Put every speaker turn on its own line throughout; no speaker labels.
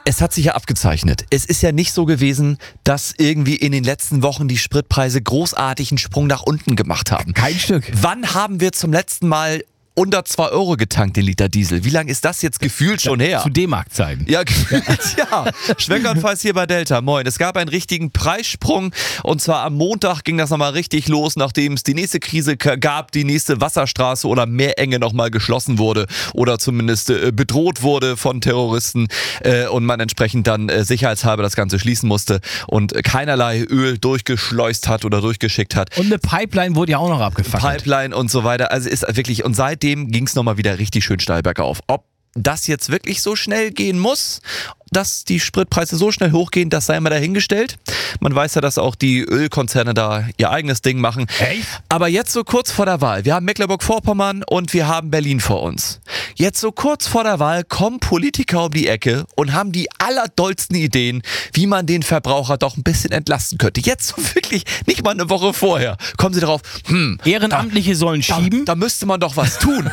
Es hat sich ja abgezeichnet. Es ist ja nicht so gewesen, dass irgendwie in den letzten Wochen die Spritpreise großartig einen Sprung nach unten gemacht haben.
Kein Stück.
Wann haben wir zum letzten Mal unter 2 Euro getankt, den Liter Diesel? Wie lange ist das jetzt gefühlt schon her?
Zu D-Mark-Zeiten.
Ja, ja. Schwenker-und-Falls hier bei Delta. Moin. Es gab einen richtigen Preissprung und zwar am Montag ging das nochmal richtig los, nachdem es die nächste Krise gab, die nächste Wasserstraße oder Meerenge nochmal geschlossen wurde oder zumindest bedroht wurde von Terroristen und man entsprechend dann sicherheitshalber das Ganze schließen musste und keinerlei Öl durchgeschleust hat oder durchgeschickt hat.
Und eine Pipeline wurde ja auch noch abgefackelt.
Pipeline und so weiter. Also ist wirklich, und seitdem ging es nochmal wieder richtig schön steil bergauf. Ob das jetzt wirklich so schnell gehen muss, dass die Spritpreise so schnell hochgehen, das sei mal dahingestellt. Man weiß ja, dass auch die Ölkonzerne da ihr eigenes Ding machen.
Echt?
Aber jetzt so kurz vor der Wahl, wir haben Mecklenburg-Vorpommern und wir haben Berlin vor uns. Jetzt so kurz vor der Wahl kommen Politiker um die Ecke und haben die allerdollsten Ideen, wie man den Verbraucher doch ein bisschen entlasten könnte. Jetzt so wirklich nicht mal eine Woche vorher kommen sie darauf,
Ehrenamtliche sollen schieben.
da müsste man doch was tun.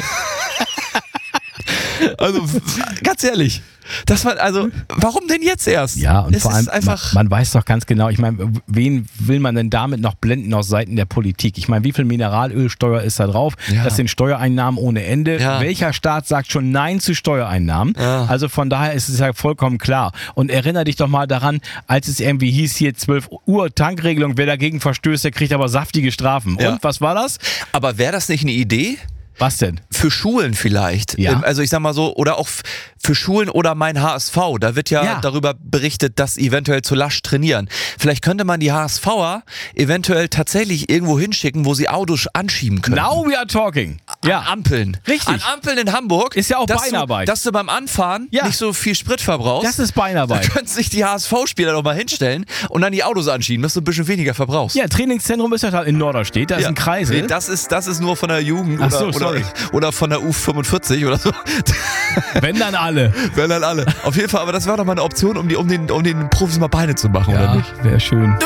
Also ganz ehrlich, warum denn jetzt erst?
Ja, und
es
vor allem,
ist einfach
man weiß doch ganz genau, ich meine, wen will man denn damit noch blenden aus Seiten der Politik? Ich meine, wie viel Mineralölsteuer ist da drauf?
Ja.
Das sind Steuereinnahmen ohne Ende.
Ja.
Welcher Staat sagt schon Nein zu Steuereinnahmen?
Ja.
Also von daher ist es ja vollkommen klar. Und erinnere dich doch mal daran, als es irgendwie hieß, hier 12 Uhr Tankregelung, wer dagegen verstößt, der kriegt aber saftige Strafen.
Ja.
Und was war das?
Aber wäre das nicht eine Idee?
Was denn?
Für Schulen vielleicht.
Ja.
Also ich sag mal so, oder auch für Schulen oder mein HSV. Da wird ja darüber berichtet, dass eventuell zu lasch trainieren. Vielleicht könnte man die HSVer eventuell tatsächlich irgendwo hinschicken, wo sie Autos anschieben können.
Now we are talking.
Ja. An Ampeln.
Richtig.
An Ampeln in Hamburg.
Ist ja auch
dass
Beinarbeit.
dass du beim Anfahren nicht so viel Sprit verbrauchst.
Das ist Beinarbeit.
Da könnten sich die HSV-Spieler doch mal hinstellen und dann die Autos anschieben, dass du ein bisschen weniger verbrauchst.
Ja, Trainingszentrum ist ja da in Norderstedt, da ist ein Kreisel.
Nee, das ist nur von der Jugend
Ach so, sorry.
oder von der U45 oder so.
Wenn dann alle.
Wenn dann alle. Auf jeden Fall, aber das wäre doch mal eine Option, um den Profis mal Beine zu machen, oder nicht?
Wäre schön.